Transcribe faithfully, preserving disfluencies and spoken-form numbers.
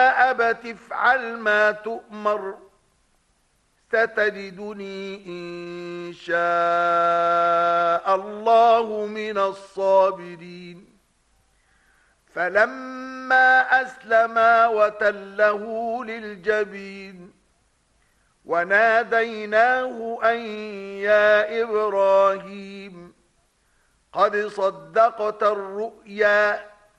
يا أبت افعل ما تؤمر ستجدني إن شاء الله من الصابرين فلما أسلما وتله للجبين وناديناه أن يا إبراهيم قد صدقت الرؤيا